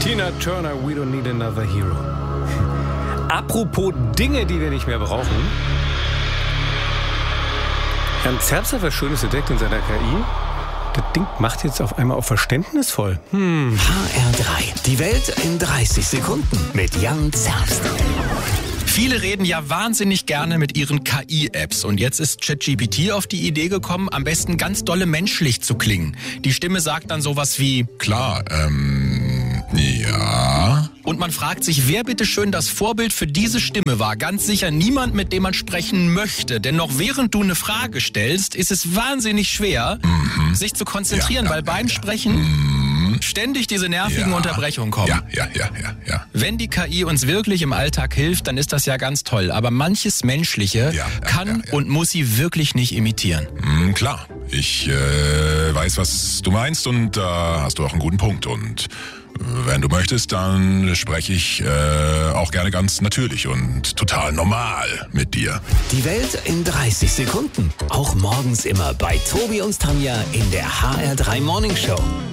Tina Turner, We Don't Need Another Hero. Apropos Dinge, die wir nicht mehr brauchen. Herrn Zerbst hat was Schönes entdeckt in seiner KI. Das Ding macht jetzt auf einmal auch verständnisvoll. HR3. Die Welt in 30 Sekunden mit Jan Zerbst. Viele reden ja wahnsinnig gerne mit ihren KI-Apps und jetzt ist ChatGPT auf die Idee gekommen, am besten ganz dolle menschlich zu klingen. Die Stimme sagt dann sowas wie Klar, ja. Und man fragt sich, wer bitteschön das Vorbild für diese Stimme war. Ganz sicher niemand, mit dem man sprechen möchte. Denn noch während du eine Frage stellst, ist es wahnsinnig schwer, sich zu konzentrieren, weil beim Sprechen ständig diese nervigen Unterbrechungen kommen. Ja. Wenn die KI uns wirklich im Alltag hilft, dann ist das ja ganz toll. Aber manches Menschliche kann und muss sie wirklich nicht imitieren. Klar, ich weiß, was du meinst und da hast du auch einen guten Punkt. Und wenn du möchtest, dann spreche ich auch gerne ganz natürlich und total normal mit dir. Die Welt in 30 Sekunden. Auch morgens immer bei Tobi und Tanja in der HR3 Morning Show.